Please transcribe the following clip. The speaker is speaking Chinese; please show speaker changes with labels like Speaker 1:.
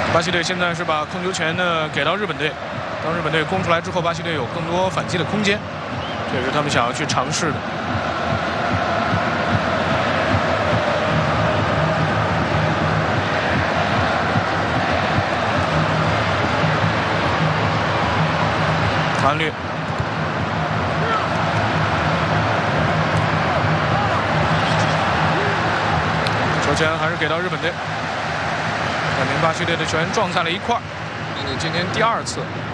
Speaker 1: 巴西队现在是把控球权呢给到日本队，当日本队攻出来之后，巴西队有更多反击的空间，这也是他们想要去尝试的。韩律。 球权还是给到日本队，2名巴西队的球员撞在了一块儿，这是今天第2次。